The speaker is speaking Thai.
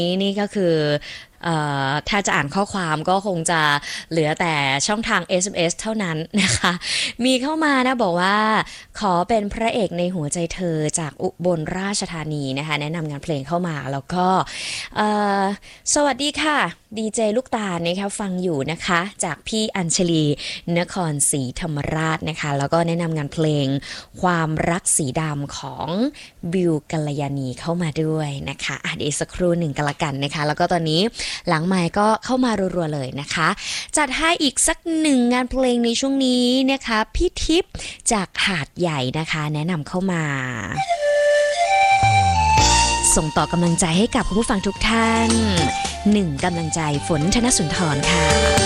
นี่ก็คือถ้าจะอ่านข้อความก็คงจะเหลือแต่ช่องทาง SMS เท่านั้นนะคะมีเข้ามานะบอกว่าขอเป็นพระเอกในหัวใจเธอจากอุบลราชธานีนะคะแนะนำงานเพลงเข้ามาแล้วก็สวัสดีค่ะดีเจลูกตาลนะคะฟังอยู่นะคะจากพี่อัญชลีนครศรีธรรมราชนะคะแล้วก็แนะนำงานเพลงความรักสีดำของบิวกัลยาณีเข้ามาด้วยนะคะเดี๋ยวสักครู่หนึ่งกันละกันนะคะแล้วก็ตอนนี้หลังไมค์ก็เข้ามารัวๆเลยนะคะจัดให้อีกสักหนึ่งงานเพลงในช่วงนี้นะคะพี่ทิพย์จากหาดใหญ่นะคะแนะนำเข้ามาส่งต่อกำลังใจให้กับคุณผู้ฟังทุกท่านหนึ่งกำลังใจฝนธนสุนทรค่ะ